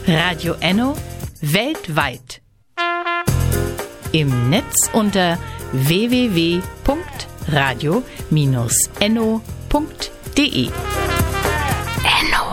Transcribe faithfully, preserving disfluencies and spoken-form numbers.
Radio Enno weltweit. Im Netz unter w w w punkt radio Bindestrich enno punkt de. Enno.